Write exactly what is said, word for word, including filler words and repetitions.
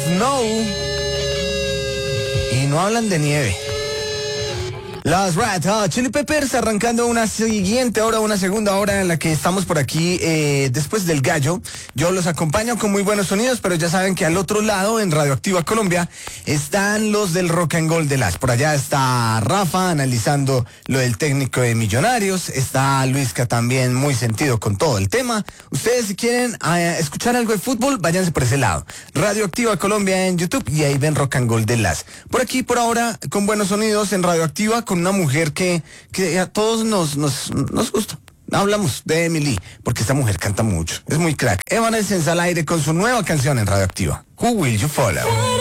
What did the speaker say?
Snow. Y no hablan de nieve. Las Red Hot Chili Peppers arrancando una siguiente hora, una segunda hora en la que estamos por aquí eh, después del gallo. Yo los acompaño con muy buenos sonidos, pero ya saben que al otro lado, en Radioactiva Colombia, están los del Rock and Gold de las. Por allá está Rafa analizando lo del técnico de Millonarios. Está Luisca también muy sentido con todo el tema. Ustedes si quieren eh, escuchar algo de fútbol, váyanse por ese lado. Radioactiva Colombia en YouTube y ahí ven Rock and Gold de las. Por aquí, por ahora, con buenos sonidos en Radioactiva, con una mujer que, que a todos nos, nos, nos gusta. Hablamos de Emily, porque esta mujer canta mucho, es muy crack. Evanescence al aire con su nueva canción en Radioactiva, Who Will You Follow?